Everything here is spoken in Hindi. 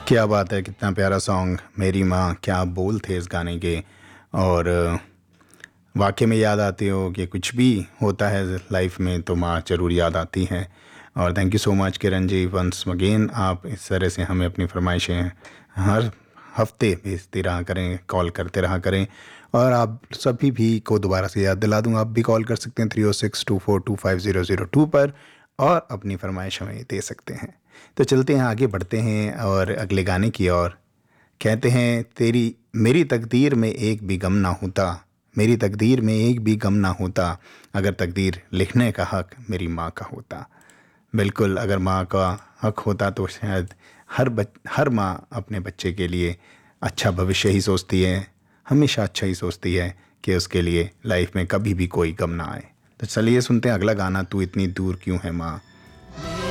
क्या बात है! कितना प्यारा सॉन्ग मेरी माँ, क्या बोल थे इस गाने के। और वाक़ई में याद आती हो कि कुछ भी होता है लाइफ में तो माँ ज़रूर याद आती हैं। और thank you so much Kiran ji, once again आप इस तरह से हमें अपनी फ़रमाइशें हर हफ़्ते भेजते रहा करें, कॉल करते रहा करें। और आप सभी भी को दोबारा से याद दिला दूँ, आप भी कॉल कर सकते हैं 30624250002 पर और अपनी फ़रमाइश हमें दे सकते हैं। तो चलते हैं, आगे बढ़ते हैं और अगले गाने की ओर। कहते हैं तेरी मेरी तकदीर में एक भी गम ना होता, मेरी तकदीर में एक भी गम ना होता, अगर तकदीर लिखने का हक मेरी माँ का होता। बिल्कुल, अगर माँ का हक होता तो शायद हर माँ अपने बच्चे के लिए अच्छा भविष्य ही सोचती है, हमेशा अच्छा ही सोचती है कि उसके लिए लाइफ में कभी भी कोई गम ना आए। तो चलिए सुनते हैं अगला गाना, तू इतनी दूर क्यों है माँ।